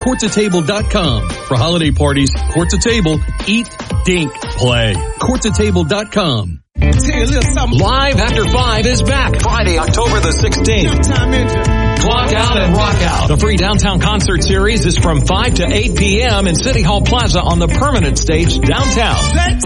Courtsatable.com. For holiday parties, Courts a Table, eat, dink, play. Courtsatable.com. Live After 5 is back Friday, October the 16th. Clock Out and Rock Out. The free downtown concert series is from 5 to 8 p.m. in City Hall Plaza on the permanent stage downtown.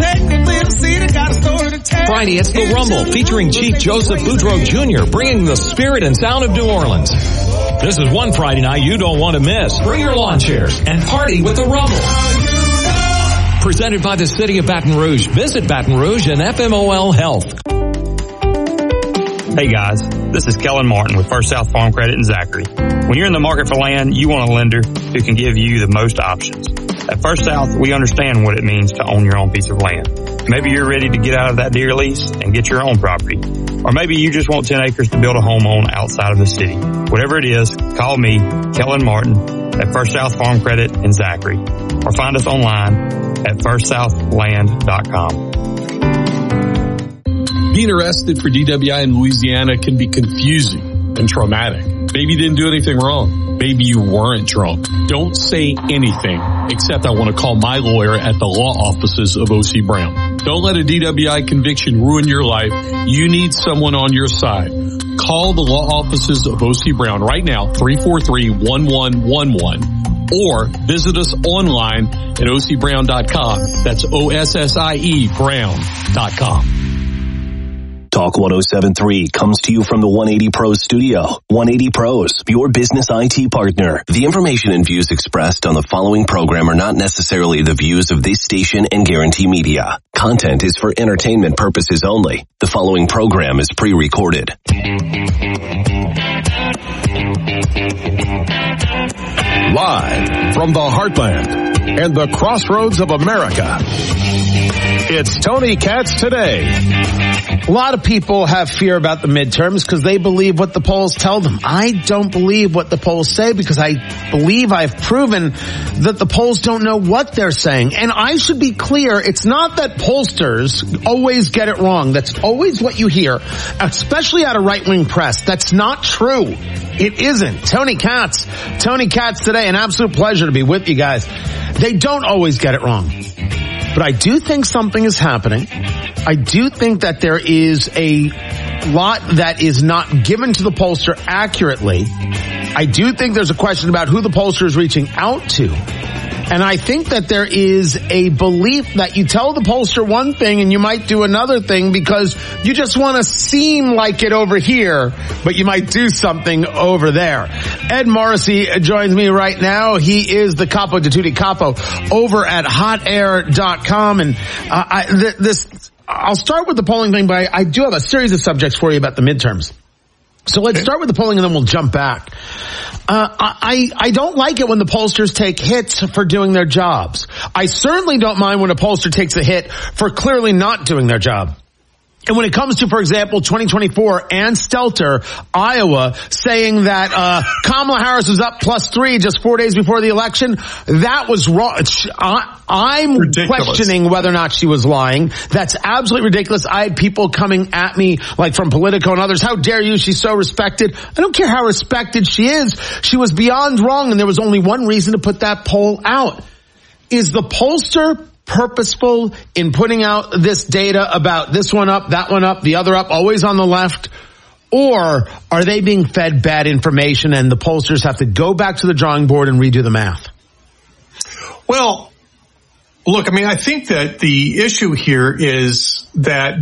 Friday, it's The Rumble featuring Chief Joseph Boudreaux Jr. bringing the spirit and sound of New Orleans. This is one Friday night you don't want to miss. Bring your lawn chairs and party with The Rumble. Presented by the City of Baton Rouge. Visit Baton Rouge and FMOL Health. Hey guys, this is Kellen Martin with First South Farm Credit in Zachary. When you're in the market for land, you want a lender who can give you the most options. At First South, we understand what it means to own your own piece of land. Maybe you're ready to get out of that deer lease and get your own property. Or maybe you just want 10 acres to build a home on outside of the city. Whatever it is, call me, Kellen Martin, at First South Farm Credit in Zachary. Or find us online at firstsouthland.com. Being arrested for DWI in Louisiana can be confusing and traumatic. Maybe you didn't do anything wrong. Maybe you weren't drunk. Don't say anything except I want to call my lawyer at the law offices of O.C. Brown. Don't let a DWI conviction ruin your life. You need someone on your side. Call the law offices of O.C. Brown right now, 343-1111, or visit us online at OCBrown.com. That's OSSIE Brown.com. Talk 107.3 comes to you from the 180 Pros studio. 180 Pros, your business IT partner. The information and views expressed on the following program are not necessarily the views of this station and Guarantee Media. Content is for entertainment purposes only. The following program is pre-recorded. Live from the heartland and the crossroads of America, it's Tony Katz Today. A lot of people have fear about the midterms because they believe what the polls tell them. I don't believe what the polls say because I believe I've proven that the polls don't know what they're saying. And I should be clear, it's not that pollsters always get it wrong. That's always what you hear, especially out of right-wing press. That's not true. It isn't. Tony Katz Today, an absolute pleasure to be with you guys. They don't always get it wrong. But I do think something is happening. I do think that there is a lot that is not given to the pollster accurately. I do think there's a question about who the pollster is reaching out to. And I think that there is a belief that you tell the pollster one thing and you might do another thing because you just want to seem like it over here, but you might do something over there. Ed Morrissey joins me right now. He is the Capo di Tutti Capo over at hotair.com. And I'll start with the polling thing, but I do have a series of subjects for you about the midterms. So let's start with the polling and then we'll jump back. I don't like it when the pollsters take hits for doing their jobs. I certainly don't mind when a pollster takes a hit for clearly not doing their job. And when it comes to, for example, 2024, Ann Stelter, Iowa, saying that Kamala Harris was up +3 just 4 days before the election, that was wrong. I'm ridiculous. Questioning whether or not she was lying. That's absolutely ridiculous. I had people coming at me, like from Politico and others, how dare you, she's so respected. I don't care how respected she is. She was beyond wrong, and there was only one reason to put that poll out. Is the pollster purposeful in putting out this data about this one up, that one up, the other up, always on the left? Or are they being fed bad information and the pollsters have to go back to the drawing board and redo the math? Well, look, I mean, I think that the issue here is that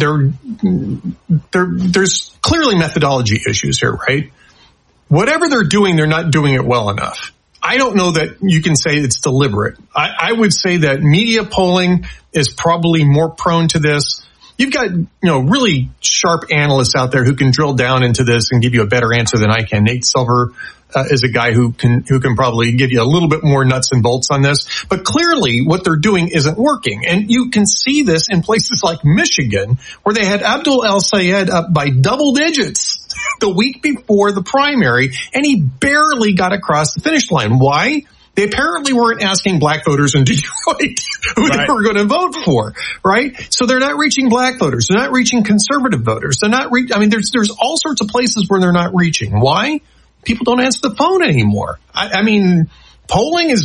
there's clearly methodology issues here, right? Whatever they're doing, they're not doing it well enough. I don't know that you can say it's deliberate. I would say that media polling is probably more prone to this. You've got, really sharp analysts out there who can drill down into this and give you a better answer than I can. Nate Silver is a guy who can probably give you a little bit more nuts and bolts on this. But clearly what they're doing isn't working. And you can see this in places like Michigan, where they had Abdul El-Sayed up by double digits the week before the primary, and he barely got across the finish line. Why? They apparently weren't asking black voters in Detroit who they were going to vote for, right? So they're not reaching black voters. They're not reaching conservative voters. They're not there's all sorts of places where they're not reaching. Why? People don't answer the phone anymore. I mean, polling is